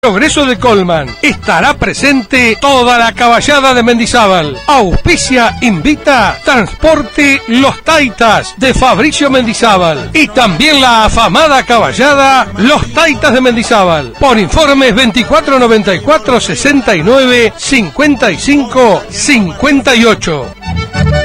Progreso de Colman. Estará presente toda la caballada de Mendizábal. Auspicia, invita, Transporte Los Taitas de Fabricio Mendizábal. Y también la afamada caballada Los Taitas de Mendizábal. Por informes 2494 69 55 58.